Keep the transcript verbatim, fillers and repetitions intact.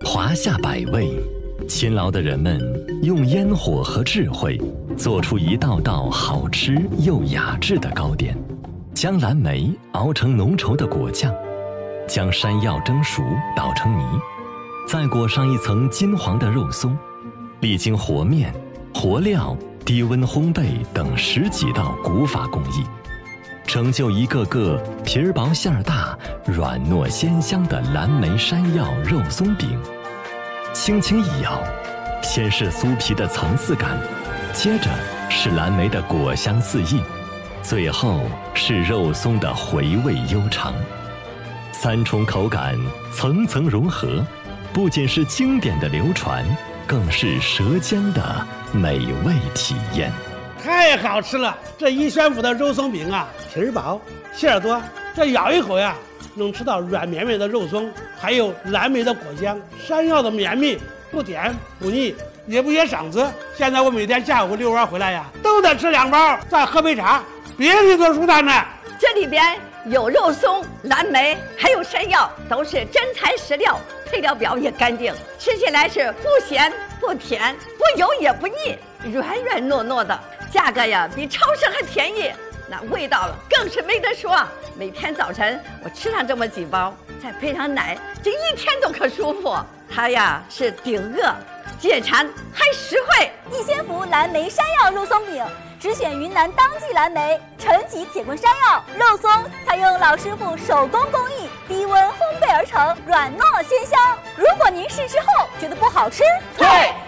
华夏百味，勤劳的人们用烟火和智慧做出一道道好吃又雅致的糕点，将蓝莓熬成浓稠的果酱，将山药蒸熟捣成泥，再裹上一层金黄的肉松，历经和面、和料、低温烘焙等十几道古法工艺，成就一个个皮儿薄馅儿大、软糯鲜香的蓝莓山药肉松饼。轻轻一咬，先是酥皮的层次感，接着是蓝莓的果香四溢，最后是肉松的回味悠长。三重口感层层融合，不仅是经典的流传，更是舌尖的美味体验。 太好吃了！这一宣府的肉松饼啊，皮儿薄，馅儿多，这咬一口呀，能吃到软绵绵的肉松，还有蓝莓的果香，山药的绵密，不甜不腻，也不噎嗓子。现在我每天下午遛弯回来呀，都得吃两包，再喝杯茶，别提多舒坦了。 这里边有肉松、蓝莓，还有山药，都是真材实料，配料表也干净，吃起来是不咸不甜，不油也不腻，软软糯糯的，价格呀比超市还便宜，那味道更是没得说。每天早晨我吃上这么几包，再配上奶，这一天都可舒服。它呀是顶饿、解馋还实惠。 一仙福蓝莓山药肉松饼，只选云南当季蓝莓、陈皮铁棍山药肉松，采用老师傅手工工艺，低温烘焙而成，软糯鲜香。如果您试吃后觉得不好吃， 退。